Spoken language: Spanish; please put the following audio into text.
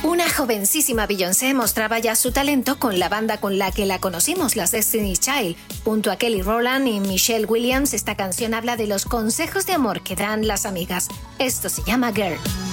Una jovencísima Beyoncé mostraba ya su talento con la banda con la que la conocimos, las Destiny's Child. Junto a Kelly Rowland y Michelle Williams, esta canción habla de los consejos de amor que dan las amigas. Esto se llama Girl.